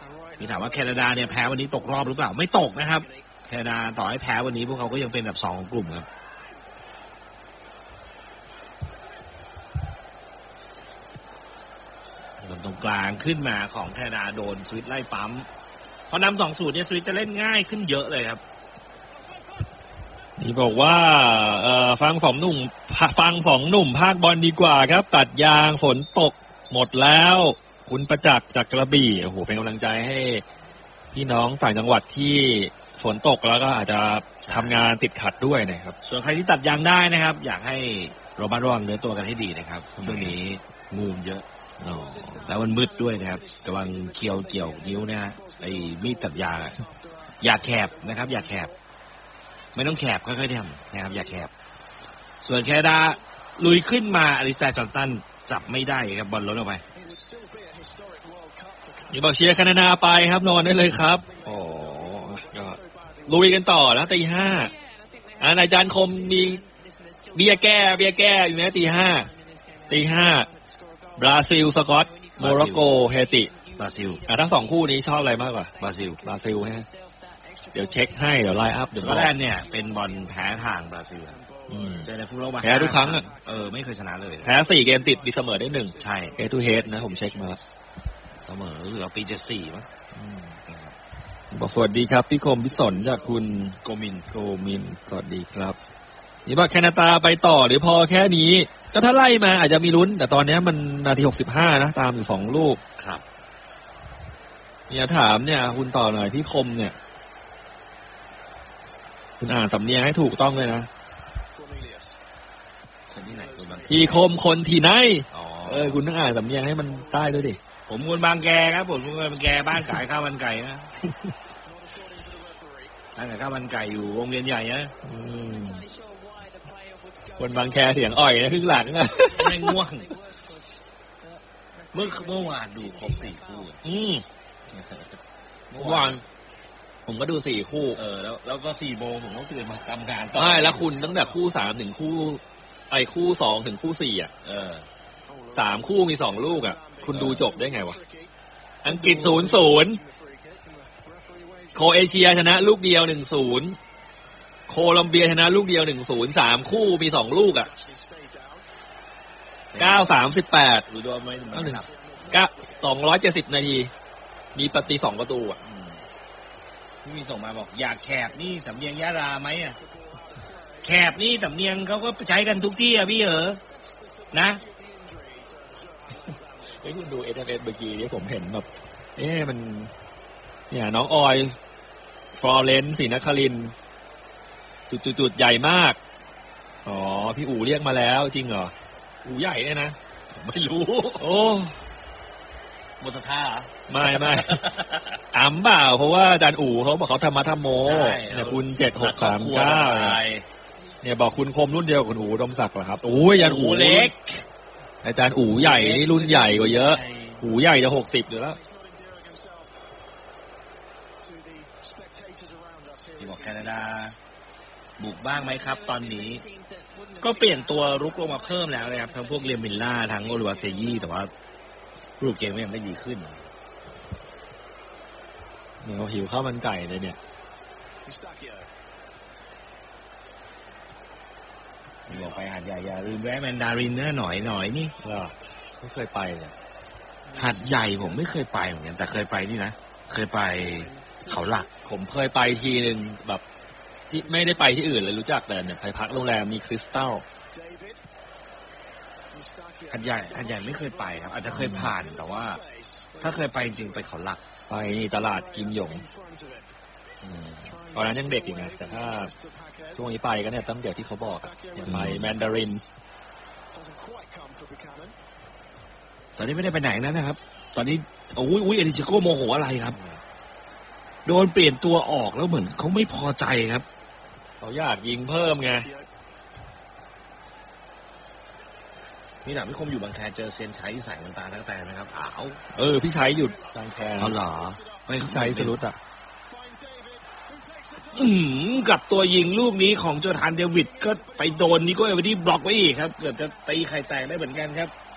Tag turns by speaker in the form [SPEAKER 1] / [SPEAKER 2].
[SPEAKER 1] มีถามว่าแคนาดาเนี่ยแพ้วันนี้ตกรอบหรือเปล่าไม่ตกนะครับแคนาดาต่อให้แพ้วันนี้พวกเขาก็ยังเป็นอันดับ2ของกลุ่มครับตรงกลางขึ้นมาของแคนาดาโดนสวิตไล่ปั๊มพอนำ2-0เนี่ยสวิตจะเล่นง่ายขึ้นเยอะเลยครับ
[SPEAKER 2] นี่บอกว่าฟังสองหนุ่มภาคบอลดีกว่าครับตัดยางฝนตกหมดแล้วคุณประจักษ์จากกระบี่โอ้โหเป็นกำลังใจให้พี่น้องต่างจังหวัดที่ฝนตกแล้วก็อาจจะทำงานติดขัดด้วยนะครับ
[SPEAKER 1] ส่วนใครที่ตัดยางได้นะครับอยากให้ระมัดระวังเนื้อตัวกันให้ดีนะครับช่วงนี้งูเยอะแล้วมันมืดด้วยนะครับระวังเกี่ยวนิ้วนะฮะไอ้มีดตัดยางอย่าแคบนะครับอย่าแคบไม่ต้องแคบค่อยๆทำนะครับอย่าแคบส่วนแคนาดาลุยขึ้นมาอลิสแตร์จอห์นตันจับไม่ได้ครับบอลล้นออกไป
[SPEAKER 2] นี่บอกเชียร์แคนาดาไปครับนอนได้เลยครับโอ้ก็ลุยกันต่อแล้วตี 5อาจารย์คมมีเบียร์แก้อยู่นะตี 5บราซิลสกอตโมร็อกโกเฮติ
[SPEAKER 1] บราซิล
[SPEAKER 2] ทั้ง2คู่นี้ชอบอะไรมากกว่าบราซิลฮะเดี๋ยวเช็คให้เดี๋ยวไลน์อัพเดี๋ยว
[SPEAKER 1] แรกเนี่ยเป็นบอลแพ้ทางบราซิลเจอในฟุตบอล
[SPEAKER 2] แพ้ทุกครั้ง
[SPEAKER 1] ไม่เคยชนะเลย
[SPEAKER 2] แพ้4เกมติดมีเสมอได้1
[SPEAKER 1] ใช่
[SPEAKER 2] เฮดทูเฮดนะผมเช็คมา
[SPEAKER 1] เสมอหรือปี74มั้ง
[SPEAKER 2] บอกสวัสดีครับพี่คมพิศนจากคุณ
[SPEAKER 1] โกมิน
[SPEAKER 2] สวัสดีครับนี่ว่าแคนาดาไปต่อหรือพอแค่นี้ก็ถ้าไล่มาอาจจะมีลุ้นแต่ตอนนี้มันนาที65นะตามอยู่2ลูก
[SPEAKER 1] ครับ
[SPEAKER 2] เนี่ยถามเนี่ยคุณต่อหน่อยพี่คมเนี่ยคุณอ่านสำเนียงให้ถูกต้องเลยนะ
[SPEAKER 1] คนที่ไหน
[SPEAKER 2] พี่คมคนที่ไหนคุณต้องอ่านสำเนียงให้มันได้ด้วยดิ
[SPEAKER 1] ผมคนบางแกครับผมคนบางแกบ้านขายข้าวมันไก่นะร้านขายข้าวมันไก่อยู่วงเวียนใหญ่นะ
[SPEAKER 2] คนบางแคเสียงอ่อยนะครึ่งหลังนะ
[SPEAKER 1] ไม่ง่วงเมื่อวานดูครบ4คู่
[SPEAKER 2] เมื่อวานผมก็ดู4คู่
[SPEAKER 1] แล้วก็4 โมงผมต้องตื่นมาทำงานต่อ
[SPEAKER 2] ใช่แล้วคุณตั้งแต่คู่3ถึงคู่คู่2ถึงคู่43คู่มี2ลูกคุณดูจบได้ไงวะอังกฤษ 0-0 โครเอเชียชนะลูกเดียว 1-0 โคลัมเบียชนะลูกเดียว 1-0 3คู่มี2ลูก9-38
[SPEAKER 1] หรือดูไม่
[SPEAKER 2] 270นาทีมีปฏิ2ประตู
[SPEAKER 1] ที่มีส่งมาบอกอยากแคบนี่สำเนียงยะลาไหมแคบนี่สำเนียงเขาก็ใช้กันทุกที่พี่นะ
[SPEAKER 2] ไอ้คุณดู SMS เมื่อกี้ที่ผมเห็นแบบมันเนี่ยน้องออยฟลอเรนซ์ศรีนครินทร์จุดใหญ่มากอ๋อพี่อู๋เรียกมาแล้วจริงเหรออู๋ใหญ่เนี่ยนะ
[SPEAKER 1] ไม่รู้
[SPEAKER 2] โอ้
[SPEAKER 1] หมดท่า
[SPEAKER 2] ไม่อ่ำเปล่าเพราะว่าอาจารย์อู๋เขาบอกเขาธรรมะธรรมโมเนี่ยคุณ7639เนี่ยบอกคุณคมรุ่นเดียวกับคุณอู๋ดมศักดิ์เหรอครับโอ้ยอาจารย์อู๋
[SPEAKER 1] เล็ก
[SPEAKER 2] อาจารย์อู๋ใหญ่นี่รุ่นใหญ่กว่าเยอะอู๋ใหญ่จะ60อยู่แล้ว
[SPEAKER 1] ที่บอกแคนาดาบุกบ้างไหมครับตอนนี้ก็เปลี่ยนตัวรุกลงมาเพิ่มแล้วนะครับทั้งพวกเรียมิลล่าทั้งโอลิวาเซยี่แต่ว่ารูปเกมยังไม่ดีขึ้น
[SPEAKER 2] เนี่ยเราหิวข้าวมันไก่เลยเนี่ย
[SPEAKER 1] บอกไปหาดใหญ่อย่าลืมแวะแมนดารินนะหน่อยนี่
[SPEAKER 2] ไม่เคยไปเลย
[SPEAKER 1] หาดใหญ่ผมไม่เคยไปเหมือนกันแต่เคยไปนี่นะเคยไปเขาหลัก
[SPEAKER 2] ผมเคยไปทีนึงแบบที่ไม่ได้ไปที่อื่นเลยรู้จักแต่เนี่ยไปพักโรงแรมมีคริสตัล
[SPEAKER 1] หาดใหญ่ไม่เคยไปครับอาจจะเคยผ่านแต่ว่าถ้าเคยไปจริงไปเขาหลัก
[SPEAKER 2] ไปตลาดกิมหยงตอนนั้นยังเด็กอยู่นะแต่ถ้าช่วงนี้ไปก็เนี่ยต้องเดี๋ยวที่เขาบอกไปแมนดาริน
[SPEAKER 1] ตอนนี้ไม่ได้ไปไหนนะครับตอนนี้อุ้ยเอลิชิโก้โมโหอะไรครับโดนเปลี่ยนตัวออกแล้วเหมือนเขาไม่พอใจครับ
[SPEAKER 2] เขาอยากยิงเพิ่มไง
[SPEAKER 1] นี่หนักพี่คมอยู่บางแคเจอเซียนชัยที่ใส่น้ำตาตั้งแต่นะครับ
[SPEAKER 2] พี่ชัยหยุดบางแค
[SPEAKER 1] เหรอ
[SPEAKER 2] ไม่พี่ชัยสรุป
[SPEAKER 1] กับตัวยิงลูกนี้ของโจธานเดวิดก็ไปโดนนิโก้เอเวอร์ดี้บล็อกไว้อีกครับเกือบจะตีไข่แตกได้เหมือนกันครับ